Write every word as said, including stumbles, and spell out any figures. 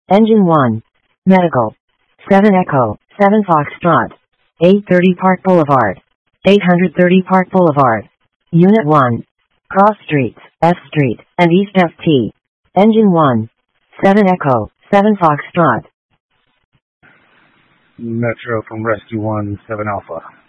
Engine one. Medical. seven Echo, seven Foxtrot. eight thirty Park Boulevard. eight thirty Park Boulevard. Unit one. Cross Streets, F Street, and East F T. Engine one. seven Echo, seven Foxtrot. Metro from Rescue one, seven Alpha.